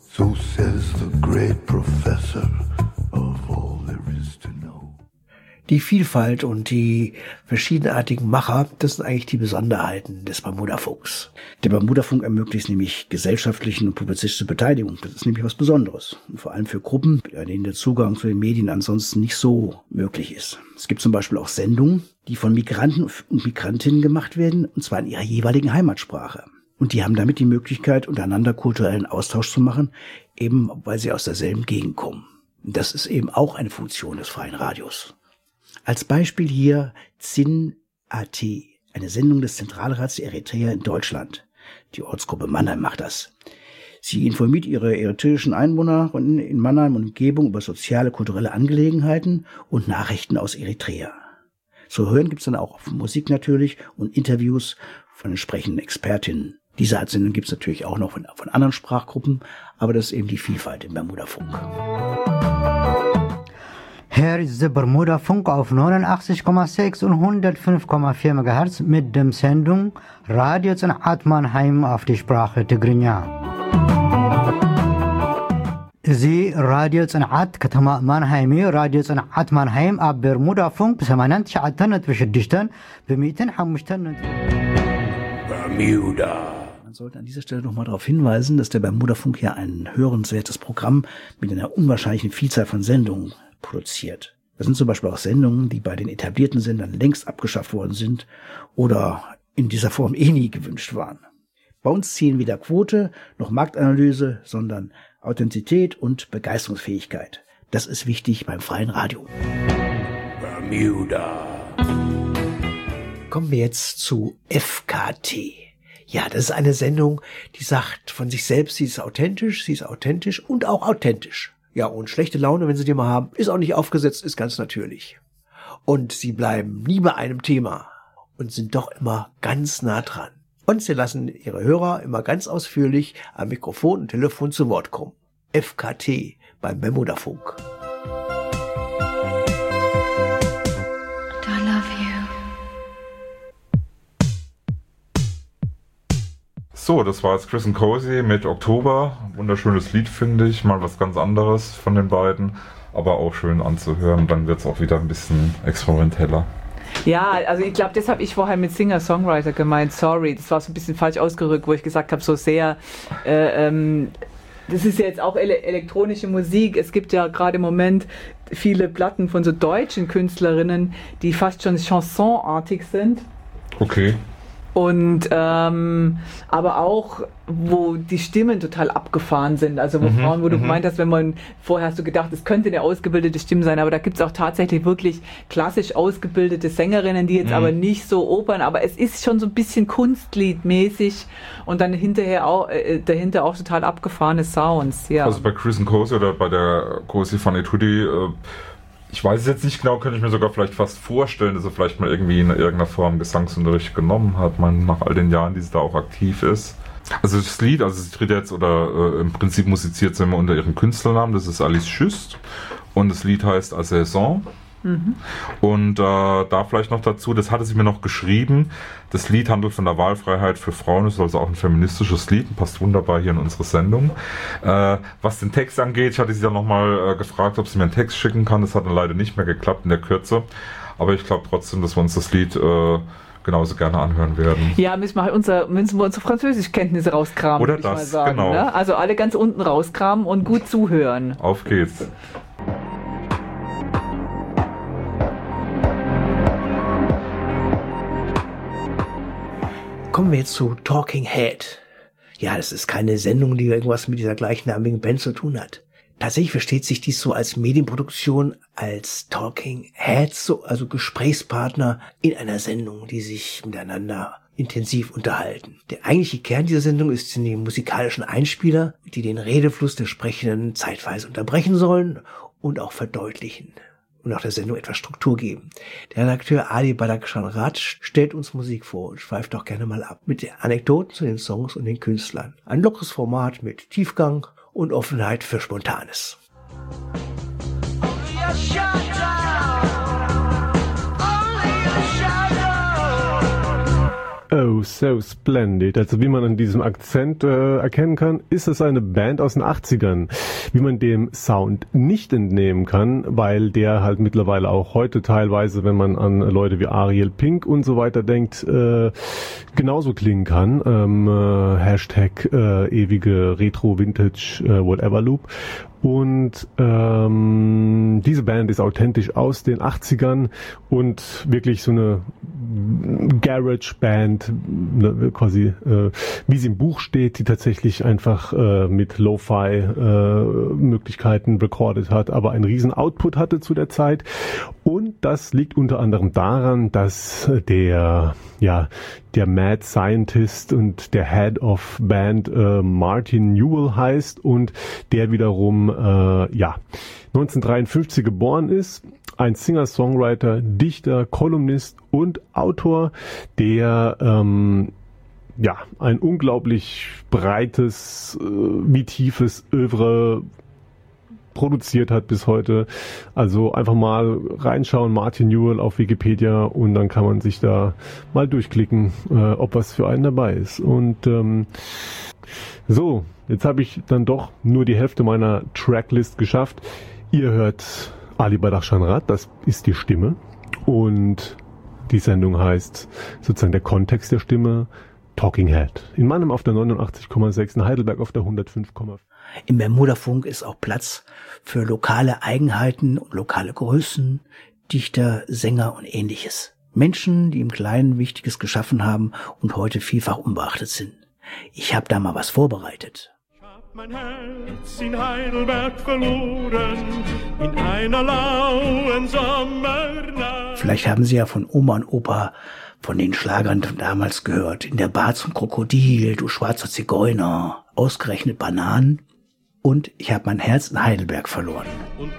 So says the great professor of all there is to know. Die Vielfalt und die verschiedenartigen Macher, das sind eigentlich die Besonderheiten des Bermudafunks. Der Bermudafunk ermöglicht nämlich gesellschaftlichen und publizistische Beteiligung. Das ist nämlich was Besonderes. Und vor allem für Gruppen, bei denen der Zugang zu den Medien ansonsten nicht so möglich ist. Es gibt zum Beispiel auch Sendungen, die von Migranten und Migrantinnen gemacht werden, und zwar in ihrer jeweiligen Heimatsprache. Und die haben damit die Möglichkeit, untereinander kulturellen Austausch zu machen, eben weil sie aus derselben Gegend kommen. Und das ist eben auch eine Funktion des freien Radios. Als Beispiel hier ZIN.AT, eine Sendung des Zentralrats der Eritreer in Deutschland. Die Ortsgruppe Mannheim macht das. Sie informiert ihre eritreischen Einwohner in Mannheim und Umgebung über soziale, kulturelle Angelegenheiten und Nachrichten aus Eritrea. Zu hören gibt's dann auch Musik natürlich und Interviews von entsprechenden Expertinnen. Diese Art Sendung gibt's natürlich auch noch von anderen Sprachgruppen, aber das ist eben die Vielfalt im Bermudafunk. Hier ist der Bermudafunk auf 89,6 und 105,4 MHz mit dem Sendung Radio ጽንዓት Mannheim auf die Sprache Tigrinya. እዚ ራድዮ ጽንዓት ከተማ ማንሃይም እዩ። ራድዮ ጽንዓት ማንሃይም ኣብ በርሙዳፉንክ ብ89.6 ብ105 Bermuda. Man sollte an dieser Stelle nochmal darauf hinweisen, dass der Bermudafunk ja ein hörenswertes Programm mit einer unwahrscheinlichen Vielzahl von Sendungen produziert. Das sind zum Beispiel auch Sendungen, die bei den etablierten Sendern längst abgeschafft worden sind oder in dieser Form nie gewünscht waren. Bei uns zählen weder Quote noch Marktanalyse, sondern Authentizität und Begeisterungsfähigkeit. Das ist wichtig beim freien Radio. Bermuda. Kommen wir jetzt zu FKT. Ja, das ist eine Sendung, die sagt von sich selbst, sie ist authentisch und auch authentisch. Ja, und schlechte Laune, wenn sie die mal haben, ist auch nicht aufgesetzt, ist ganz natürlich. Und sie bleiben nie bei einem Thema und sind doch immer ganz nah dran. Und sie lassen ihre Hörer immer ganz ausführlich am Mikrofon und Telefon zu Wort kommen. FKT beim Bermudafunk. I love you. So, das war jetzt Chris and Cozy mit Oktober. Wunderschönes Lied, finde ich. Mal was ganz anderes von den beiden. Aber auch schön anzuhören. Dann wird es auch wieder ein bisschen experimenteller. Ja, also ich glaube, das habe ich vorher mit Singer-Songwriter gemeint. Sorry, das war so ein bisschen falsch ausgerückt, wo ich gesagt habe, so sehr... das ist ja jetzt auch elektronische Musik. Es gibt ja gerade im Moment viele Platten von so deutschen Künstlerinnen, die fast schon chansonartig sind. Okay. Und aber auch, wo die Stimmen total abgefahren sind. Also wo Frauen, wo du gemeint hast, vorher hast du gedacht, es könnte eine ausgebildete Stimme sein, aber da gibt es auch tatsächlich wirklich klassisch ausgebildete Sängerinnen, die jetzt aber nicht so opern, aber es ist schon so ein bisschen kunstliedmäßig und dann dahinter auch total abgefahrene Sounds. Ja. Also bei Chris and Cozy oder bei der Cozy von Etudi, ich weiß es jetzt nicht genau, könnte ich mir sogar vielleicht fast vorstellen, dass er vielleicht mal irgendwie in irgendeiner Form Gesangsunterricht genommen hat, nach all den Jahren, die sie da auch aktiv ist. Also das Lied, also sie tritt jetzt im Prinzip musiziert sie immer unter ihrem Künstlernamen, das ist Alice Schüst und das Lied heißt A Saison. Und da vielleicht noch dazu, das hatte sie mir noch geschrieben, das Lied handelt von der Wahlfreiheit für Frauen, ist also auch ein feministisches Lied und passt wunderbar hier in unsere Sendung. Was den Text angeht, ich hatte sie dann nochmal gefragt, ob sie mir einen Text schicken kann, das hat dann leider nicht mehr geklappt in der Kürze, aber ich glaube trotzdem, dass wir uns das Lied genauso gerne anhören werden. Ja, müssen wir unsere Französischkenntnisse rauskramen, oder würde ich das, mal sagen. genau. Ne? Also alle ganz unten rauskramen und gut zuhören. Auf geht's. Kommen wir jetzt zu Talking Head. Ja, das ist keine Sendung, die irgendwas mit dieser gleichnamigen Band zu tun hat. Tatsächlich versteht sich dies so als Medienproduktion, als Talking Heads, also Gesprächspartner in einer Sendung, die sich miteinander intensiv unterhalten. Der eigentliche Kern dieser Sendung sind die musikalischen Einspieler, die den Redefluss der Sprechenden zeitweise unterbrechen sollen und auch verdeutlichen und auch der Sendung etwas Struktur geben. Der Redakteur Ali Badakhshan Raj stellt uns Musik vor und schweift doch gerne mal ab mit den Anekdoten zu den Songs und den Künstlern. Ein lockeres Format mit Tiefgang und Offenheit für Spontanes. Oh, So Splendid. Also wie man an diesem Akzent erkennen kann, ist es eine Band aus den 80ern. Wie man dem Sound nicht entnehmen kann, weil der halt mittlerweile auch heute teilweise, wenn man an Leute wie Ariel Pink und so weiter denkt, genauso klingen kann. Hashtag ewige Retro, Vintage, Whatever Loop. Und diese Band ist authentisch aus den 80ern und wirklich so eine Garage-Band, quasi wie sie im Buch steht, die tatsächlich einfach mit Lo-Fi-Möglichkeiten recorded hat, aber einen riesen Output hatte zu der Zeit. Und das liegt unter anderem daran, dass der Mad Scientist und der Head of Band Martin Newell heißt und der wiederum 1953 geboren ist, ein Singer-Songwriter, Dichter, Kolumnist und Autor, der ein unglaublich breites wie tiefes Œuvre produziert hat bis heute. Also einfach mal reinschauen, Martin Newell auf Wikipedia, und dann kann man sich da mal durchklicken, ob was für einen dabei ist. Und so, jetzt habe ich dann doch nur die Hälfte meiner Tracklist geschafft. Ihr hört Ali Badakhshan Rath, das ist die Stimme, und die Sendung heißt sozusagen der Kontext der Stimme Talking Head. In Mannheim auf der 89,6, in Heidelberg auf der 105,4. Im Bermudafunk ist auch Platz für lokale Eigenheiten und lokale Größen, Dichter, Sänger und Ähnliches. Menschen, die im Kleinen Wichtiges geschaffen haben und heute vielfach unbeachtet sind. Ich habe da mal was vorbereitet. Ich hab mein Herz in Heidelberg verloren, in einer lauen Sommernacht. Vielleicht haben Sie ja von Oma und Opa von den Schlagern damals gehört. In der Bar zum Krokodil, du schwarzer Zigeuner, ausgerechnet Bananen. Und ich habe mein Herz in Heidelberg verloren. Und